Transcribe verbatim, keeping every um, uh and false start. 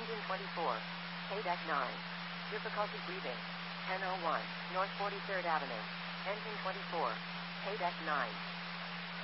Engine twenty-four. K-Deck nine. Difficulty breathing. ten oh one. North forty-third Avenue. Engine twenty-four. K-Deck nine.